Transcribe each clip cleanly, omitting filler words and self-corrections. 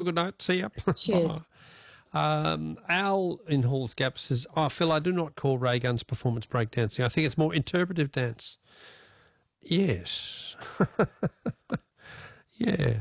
a good night. See ya. Cheers. Al in Halls Gap says, Phil, I do not call Ray Gunn's performance breakdancing. I think it's more interpretive dance. Yes. Yeah.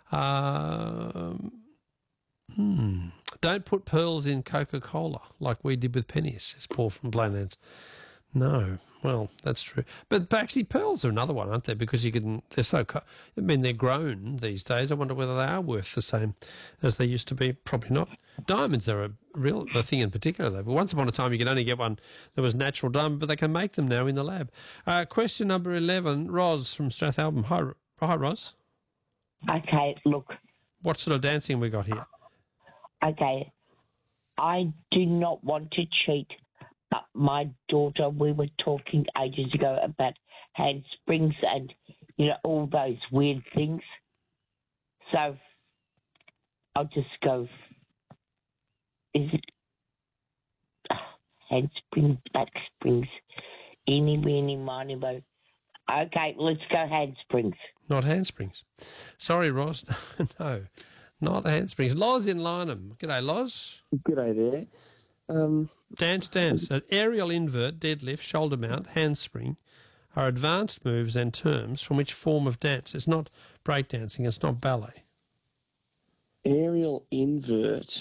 Don't put pearls in Coca-Cola like we did with pennies, says Paul from Blainlands. No, well, that's true. But actually, pearls are another one, aren't they? Because they're so, they're grown these days. I wonder whether they are worth the same as they used to be. Probably not. Diamonds are a thing in particular, though. But once upon a time, you could only get one that was natural diamond, but they can make them now in the lab. Question number 11, Ros from Strathalbyn. Hi, Ros. Okay, look. What sort of dancing we got here? Okay, I do not want to cheat. My daughter, we were talking ages ago about handsprings and, all those weird things. So I'll just go, is it handsprings, backsprings, eeny, meeny, miny, mo. Okay, let's go handsprings. Not handsprings. Sorry, Ross. No, not handsprings. Loz in Lynham. G'day, Loz. G'day there. Dance. An aerial invert, deadlift, shoulder mount, handspring are advanced moves and terms from which form of dance. It's not breakdancing. It's not ballet. Aerial invert.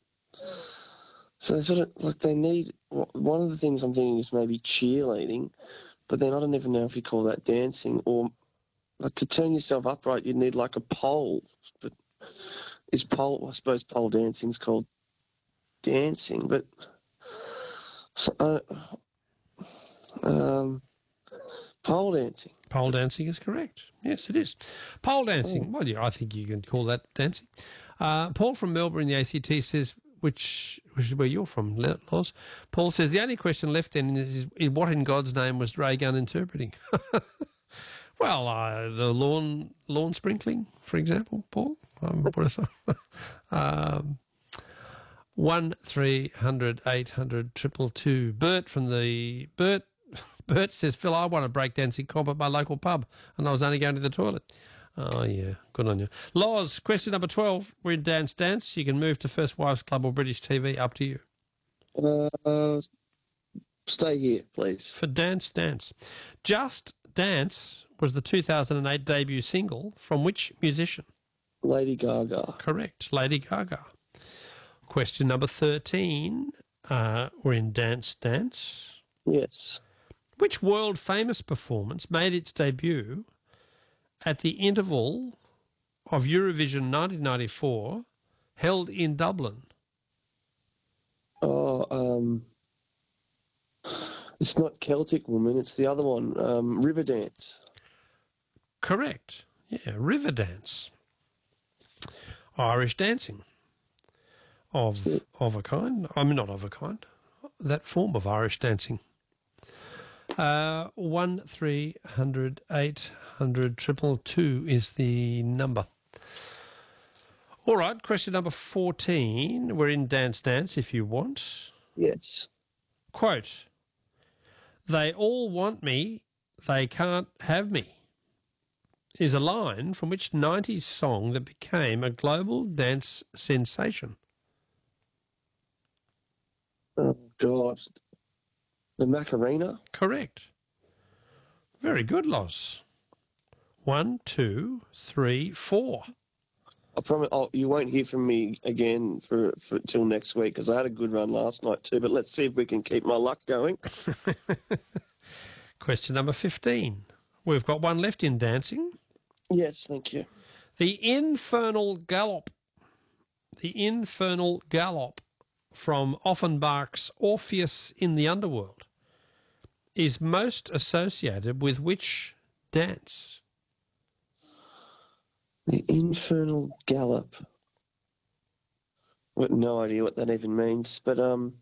So sort of like they need, one of the things I'm thinking is maybe cheerleading, but then I don't even know if you call that dancing, or like to turn yourself upright you'd need like a pole. But I suppose pole dancing's called dancing, but pole dancing. Pole dancing is correct. Yes, it is. Pole dancing. Well, yeah, I think you can call that dancing. Paul from Melbourne, the ACT, says, which is where you're from, Loz. Paul says, the only question left then is what in God's name was Ray Gunn interpreting? Well, the lawn sprinkling, for example, Paul. What I thought. 1300 800 222. Bert says, Phil, I won a breakdancing comp at my local pub and I was only going to the toilet. Oh, yeah, good on you. Loz, question number 12. We're in Dance. You can move to First Wives Club or British TV. Up to you. Stay here, please. For Dance. Just Dance was the 2008 debut single from which musician? Lady Gaga. Correct, Lady Gaga. Question number 13. We're in Dance. Yes. Which world-famous performance made its debut at the interval of Eurovision 1994 held in Dublin? It's not Celtic Woman, it's the other one, Riverdance. Correct. Yeah, Riverdance. Irish dancing. Of a kind. I mean, not of a kind. That form of Irish dancing. 1300 800 222 is the number. All right, question number 14. We're in Dance if you want. Yes. Quote, they all want me, they can't have me, is a line from which 90s song that became a global dance sensation? Oh, God. The Macarena? Correct. Very good, Loz. 1, 2, 3, 4. I promise you won't hear from me again for till next week because I had a good run last night too, but let's see if we can keep my luck going. Question number 15. We've got one left in dancing. Yes, thank you. The Infernal Gallop. The Infernal Gallop from Offenbach's Orpheus in the Underworld is most associated with which dance? The Infernal Gallop. I've got no idea what that even means, but the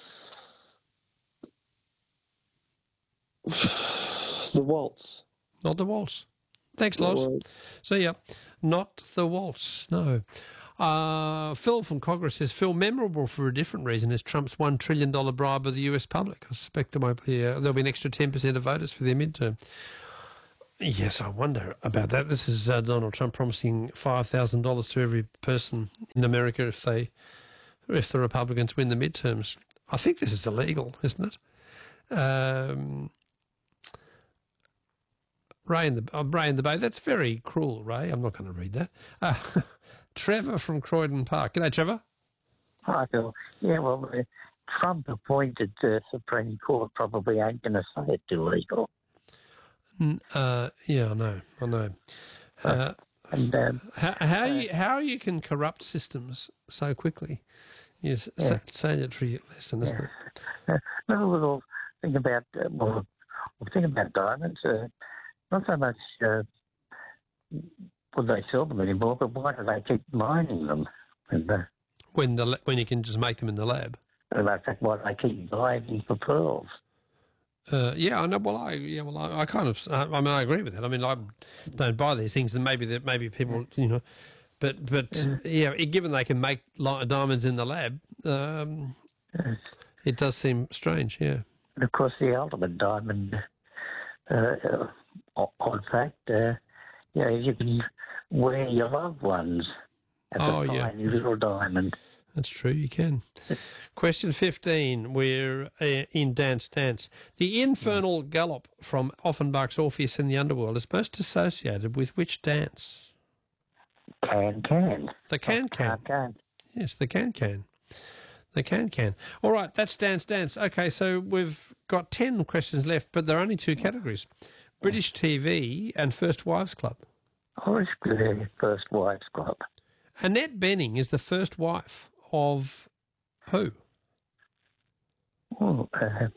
waltz. Not the waltz. Thanks, Loz. See ya. Not the waltz, no. Phil from Congress says, Phil, memorable for a different reason is Trump's $1 trillion bribe of the US public. I suspect there'll be an extra 10% of voters for their midterm. Yes, I wonder about that. This is Donald Trump promising $5,000 to every person in America if the Republicans win the midterms. I think this is illegal, isn't it? Ray in the Bay. That's very cruel, Ray. I'm not going to read that. Trevor from Croydon Park. G'day, Trevor. Hi, Phil. Yeah, well, the Trump-appointed Supreme Court probably ain't going to say it's illegal. Yeah, I know. How you can corrupt systems so quickly is a salutary lesson, isn't it? Another little thing about diamonds. Not so much would they sell them anymore, but why do they keep mining them? And when you can just make them in the lab. And in fact, why do they keep diving for pearls? Yeah, I know. Well, I kind of. I agree with that. I mean, I don't buy these things, and maybe people, but given they can make diamonds in the lab, it does seem strange. Yeah. And of course, the ultimate diamond, on fact, you can wear your loved ones as a tiny little diamond. That's true, you can. Question 15, we're in Dance Dance. The infernal gallop from Offenbach's Orpheus in the Underworld is most associated with which dance? Can. The can. Yes, the can. The can. All right, that's Dance Dance. Okay, so we've got 10 questions left, but there are only 2 categories. British TV and First Wives Club. Oh, it's good, First Wives Club. Annette Bening is the first wife of who? Oh,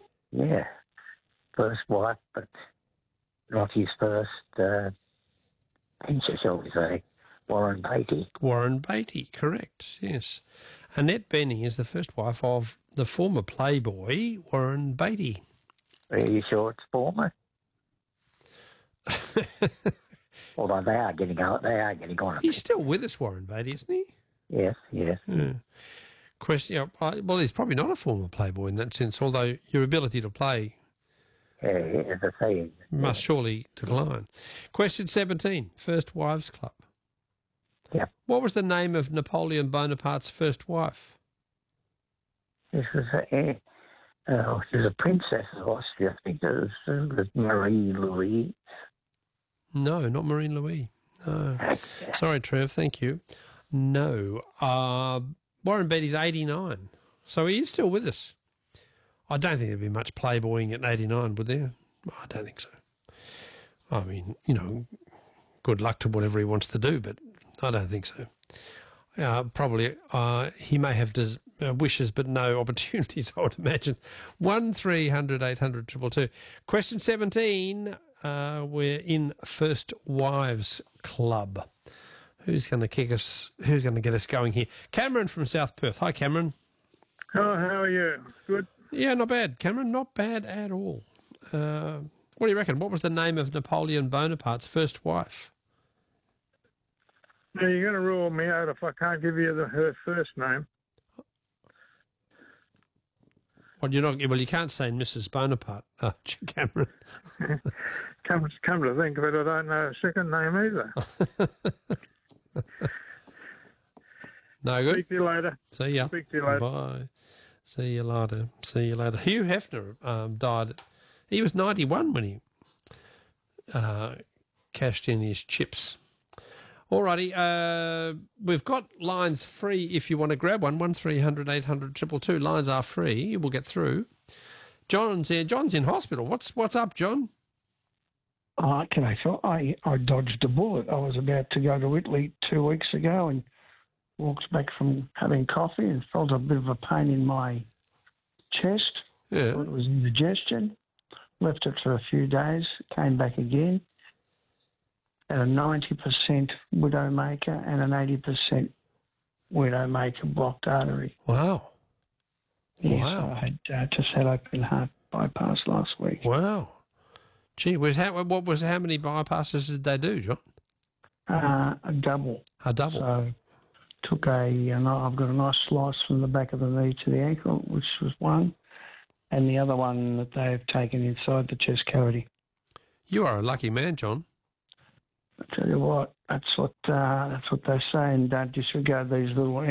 first wife, but not his first pincher, shall we say, Warren Beatty. Warren Beatty, correct, yes. Annette Bening is the first wife of the former Playboy, Warren Beatty. Are you sure it's former? Although they are getting on. He's still with us, Warren Beatty, isn't he? Yes. Yeah. Question. Well, he's probably not a former Playboy in that sense, although your ability to play as I say, must surely decline. Question 17, First Wives Club. Yeah. What was the name of Napoleon Bonaparte's first wife? This was she was a princess of Austria. I think it was Marie Louise. No, not Marie Louise. No. Sorry, Trev. Thank you. No. Warren Beatty's 89, so he is still with us. I don't think there'd be much playboying at 89, would there? I don't think so. I mean, good luck to whatever he wants to do, but I don't think so. Probably he may have wishes but no opportunities, I would imagine. 1300 800 222. Question 17, we're in First Wives Club. Who's going to kick us? Who's going to get us going here? Cameron from South Perth. Hi, Cameron. Oh, how are you? Good? Yeah, not bad, Cameron. Not bad at all. What do you reckon? What was the name of Napoleon Bonaparte's first wife? Now, you're going to rule me out if I can't give you her first name. Well, you can't say Mrs. Bonaparte, Cameron. Come to think of it, I don't know her second name either. No good. Speak to you later. See ya. Speak to you later. Bye. See you later. Hugh Hefner died. He was 91 when he cashed in his chips. Alrighty, we've got lines free if you want to grab one. 1300 800 222. Lines are free. We'll get through. John's in hospital. What's up, John? Can I Phil? I dodged a bullet. I was about to go to Italy 2 weeks ago and walked back from having coffee and felt a bit of a pain in my chest. Yeah. Thought it was indigestion. Left it for a few days. Came back again. At a 90% widowmaker and an 80% widowmaker blocked artery. Wow. Yes, Wow. I had just had open heart bypass last week. Wow. Gee, how many bypasses did they do, John? A double. A double. So took I've got a nice slice from the back of the knee to the ankle, which was one, and the other one that they've taken inside the chest cavity. You are a lucky man, John. I tell you what, that's what they say, and don't disregard these little